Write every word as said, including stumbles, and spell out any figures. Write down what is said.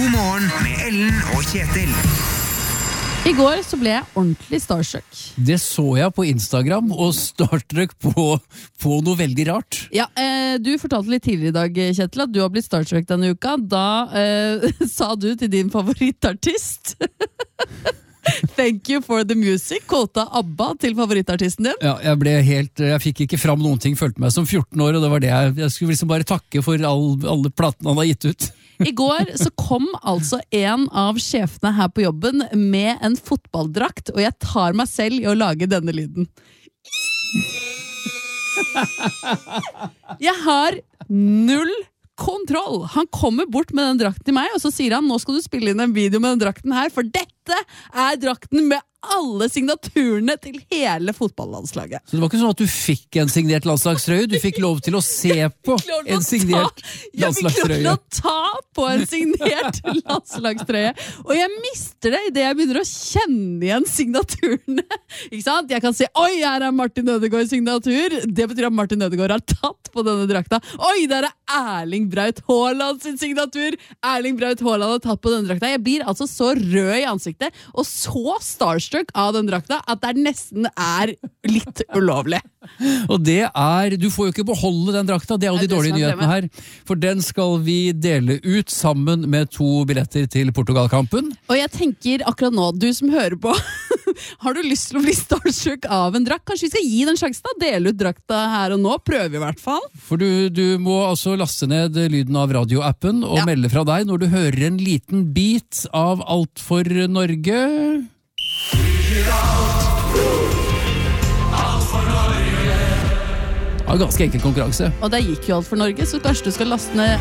God morgen med Ellen og Kjetil. I går så ble jeg ordentlig starstruck. Det så jeg på Instagram, og starstruck på, på noe veldig rart. Ja, eh, Du fortalte litt tidligere i dag, Kjetil, at du har blitt starstruck denne uka. Da eh, sa du til din favorittartist Thank you for the music, kåta ABBA til favorittartisten din. Ja, jeg ble helt, jeg fikk ikke fram noen ting, følte meg som fjorten år, og det var det jeg, jeg skulle liksom bare takke for all, alle platene han har gitt ut. I går så kom altså en av sjefene her på jobben med en fotballdrakt, og jeg tar meg selv i å lage denne lyden. Jeg har null kontroll. Han kommer bort med den drakten til meg, og så sier han, nå skal du spille inn en video med den drakten her, for dette er drakten med alle signaturene til hele fotballandslaget. Så det var ikke sånn at du fikk en signert landslagstrøye, du fikk lov til å se på en signert landslagstrøye. Jeg fikk lov til å ta på en signert landslagstrøye, og jeg mister det i det jeg begynner å kjenne igjen signaturene. Ikke sant? Jeg kan si, oi, her er Martin Ødegaards signatur. Det betyr at Martin Ødegaard har tatt på denne drakta. Oi, der er Erling Braut Haaland sin signatur. Erling Braut Haaland har tatt på denne drakta. Jeg blir altså så rød i ansiktet, og så starstruck av den drakta at det nesten er litt ulovlig. Og det er, du får jo ikke beholde den drakta, det er jo de dårlige nyhetene her. For den skal vi dele ut sammen med to billetter til Portugal-kampen. Og jeg tenker akkurat nå, du som hører på, har du lyst til å bli starstruck av en drakt? Kanskje vi skal gi den sjansen da? Dele ut drakta her og nå, prøve i hvert fall. For du, du må altså laste ned lyden av radioappen og ja. Melde fra deg når du hører en liten bit av Alt for Norge. Alt for Norge. Ja, ganske enkel konkurranse. Og det gikk jo Alt for Norge, så kanskje du skal laste ned